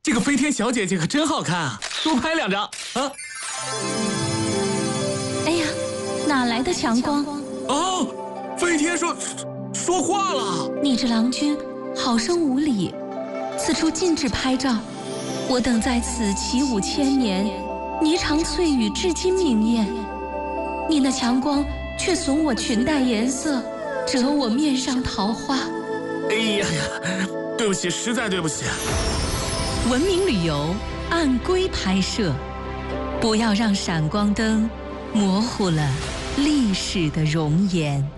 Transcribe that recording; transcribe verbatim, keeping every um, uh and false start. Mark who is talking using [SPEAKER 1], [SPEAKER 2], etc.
[SPEAKER 1] 这个飞天小姐姐可真好看啊，多拍两张啊！
[SPEAKER 2] 哎呀，哪来的强光？
[SPEAKER 1] 哦，飞天说说话了。
[SPEAKER 2] 你这郎君好生无礼，此处禁止拍照。我等在此起舞千年，霓裳翠羽至今明艳。你那强光却损我裙带颜色，折我面上桃花。
[SPEAKER 1] 哎呀呀，对不起，实在对不起。
[SPEAKER 2] 文明旅游按规拍摄，不要让闪光灯模糊了历史的容颜。